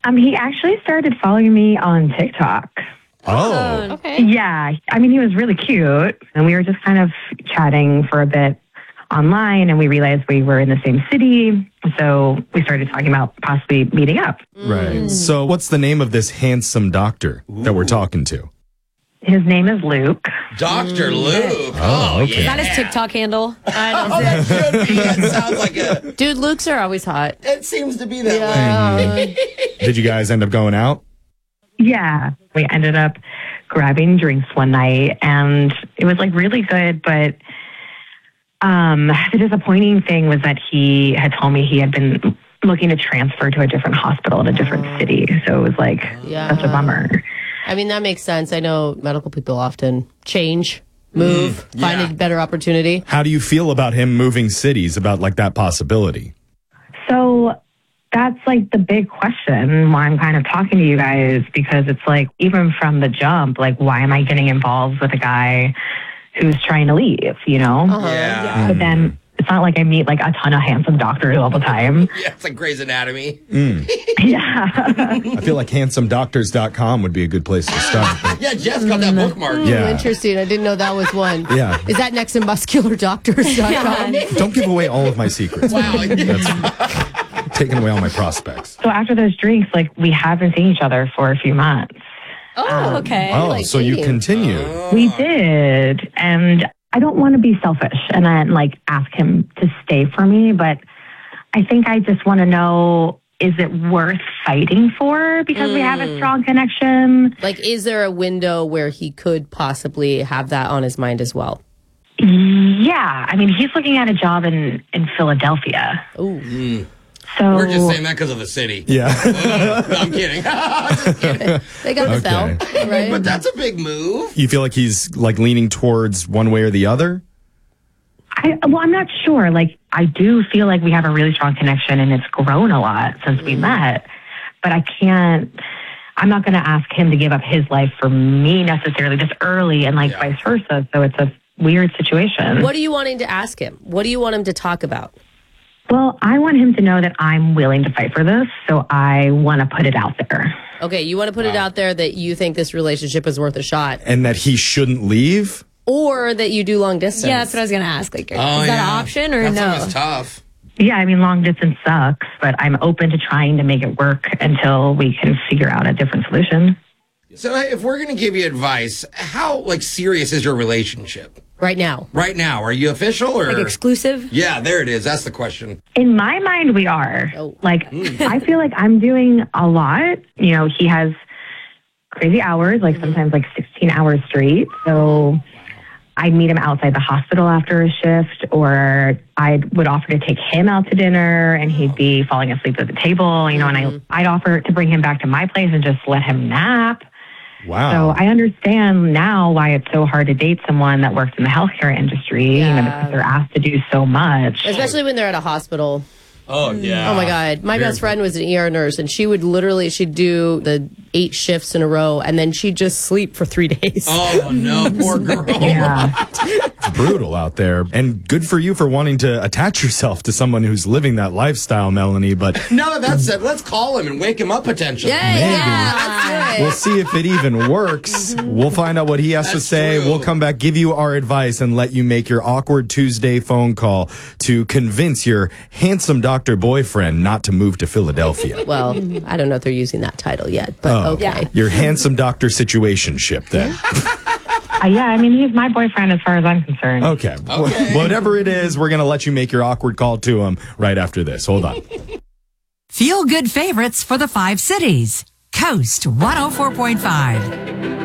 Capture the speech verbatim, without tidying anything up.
Um, he actually started following me on TikTok. Oh, okay. Yeah. I mean, he was really cute. And we were just kind of chatting for a bit online, and we realized we were in the same city. So we started talking about possibly meeting up. Right. So what's the name of this handsome doctor that we're talking to? His name is Luke. Doctor Luke. Oh, okay. Is that his TikTok handle? I don't Oh, that should be. That sounds like a... Dude, Lukes are always hot. It seems to be that Yeah. way. Did you guys end up going out? Yeah. We ended up grabbing drinks one night, and it was like really good, but um, the disappointing thing was that he had told me he had been looking to transfer to a different hospital in a different Oh. city. So it was like Yeah. such a bummer. I mean, that makes sense. I know medical people often change, move, Mm, find yeah. a better opportunity. How do you feel about him moving cities, about like that possibility? So that's like the big question why I'm kind of talking to you guys, because it's like, even from the jump, like, why am I getting involved with a guy who's trying to leave, you know? Uh-huh. Yeah. But then it's not like I meet like a ton of handsome doctors all the time. Yeah, it's like Grey's Anatomy. Yeah. I feel like handsome doctors dot com would be a good place to start. Yeah, Jeff's got that bookmark. Yeah. Ooh, interesting. I didn't know that was one. Yeah. Is that next to muscular doctors dot com? Don't give away all of my secrets. Wow. That's taking away all my prospects. So after those drinks, like, we haven't seen each other for a few months. Oh, okay. Oh, Like so you dating. continue. We did. And I don't want to be selfish and then like ask him to stay for me, but I think I just want to know, is it worth fighting for because we have a strong connection? Like, is there a window where he could possibly have that on his mind as well? Yeah. I mean, he's looking at a job in, in Philadelphia. Ooh. So We're just saying that because of the city. Yeah. No, I'm kidding. Just kidding. They got the Okay. bell, right? But that's a big move. You feel like he's like leaning towards one way or the other? I, well, I'm not sure. Like, I do feel like we have a really strong connection and it's grown a lot since we met, but I can't, I'm not going to ask him to give up his life for me necessarily this early and like Yeah. vice versa. So it's a weird situation. What are you wanting to ask him? What do you want him to talk about? Well, I want him to know that I'm willing to fight for this. So I want to put it out there. Okay, you want to put it out there that you think this relationship is worth a shot, And that he shouldn't leave? or that you do long distance. Yeah, that's what I was going to ask. Like, Oh, is that yeah. an option or That's no? always tough. Yeah, I mean, long distance sucks, but I'm open to trying to make it work until we can figure out a different solution. So if we're going to give you advice, how like serious is your relationship Right now. right now? Are you official or Like exclusive? Yeah, there it is. That's the question. In my mind, we are. Oh. Like, I feel like I'm doing a lot. You know, he has crazy hours, like sometimes like sixteen hours straight. So I'd meet him outside the hospital after a shift, or I would offer to take him out to dinner and he'd be falling asleep at the table, you know, and I, I'd offer to bring him back to my place and just let him nap. Wow. So I understand now why it's so hard to date someone that works in the healthcare industry, you know, Yeah. because they're asked to do so much. Especially when they're at a hospital. Oh yeah. Oh my God. My Very best friend was an E R nurse, and she would literally, she'd do the eight shifts in a row, and then she'd just sleep for three days. Oh no, poor girl. Yeah. It's brutal out there. And good for you for wanting to attach yourself to someone who's living that lifestyle, Melanie. But Now that that's said, let's call him and wake him up potentially. Yeah, yeah, let's do we'll it. see if it even works. We'll find out what he has to That's say. true. We'll come back, give you our advice, and let you make your awkward Tuesday phone call to convince your handsome doctor boyfriend not to move to Philadelphia. Well, I don't know if they're using that title yet, but Oh, okay. your handsome doctor situationship then. Uh, yeah, I mean, he's my boyfriend as far as I'm concerned. Okay. Okay. Wh- Whatever it is, we're going to let you make your awkward call to him right after this. Hold on. Feel good favorites for the five cities. Coast one oh four point five.